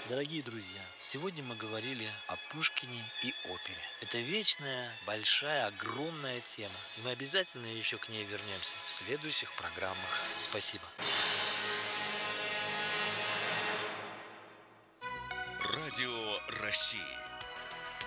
Дорогие друзья, сегодня мы говорили о Пушкине и опере. Это вечная, большая, огромная тема. И мы обязательно еще к ней вернемся в следующих программах. Спасибо. Радио России.